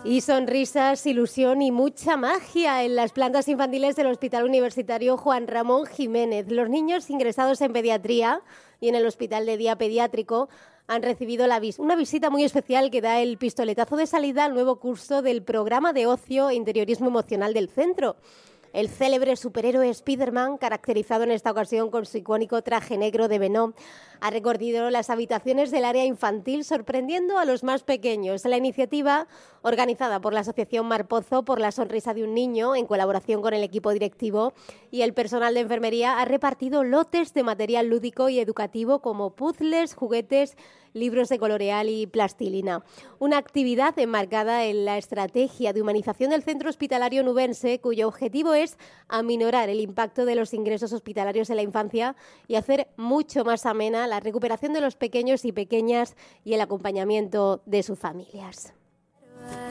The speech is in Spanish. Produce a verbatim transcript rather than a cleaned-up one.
Y sonrisas, ilusión y mucha magia en las plantas infantiles del Hospital Universitario Juan Ramón Jiménez. Los niños ingresados en pediatría y en el Hospital de Día Pediátrico han recibido la vis- una visita muy especial que da el pistoletazo de salida al nuevo curso del programa de ocio e interiorismo emocional del centro. El célebre superhéroe Spiderman, caracterizado en esta ocasión con su icónico traje negro de Venom, ha recorrido las habitaciones del área infantil sorprendiendo a los más pequeños. La iniciativa, organizada por la Asociación Marpozo por la sonrisa de un niño, en colaboración con el equipo directivo y el personal de enfermería, ha repartido lotes de material lúdico y educativo como puzzles, juguetes, libros de colorear y plastilina. Una actividad enmarcada en la estrategia de humanización del centro hospitalario nubense, cuyo objetivo es aminorar el impacto de los ingresos hospitalarios en la infancia y hacer mucho más amena la recuperación de los pequeños y pequeñas y el acompañamiento de sus familias.